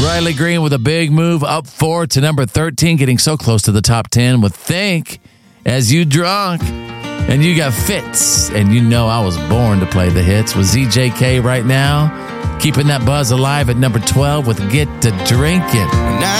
Riley Green with a big move up 4 to number 13, getting so close to the top 10 with Think As You Drunk. And you got Fitz, and you know I was born to play the hits with ZJK right now. Keeping that buzz alive at number 12 with Get to Drinking.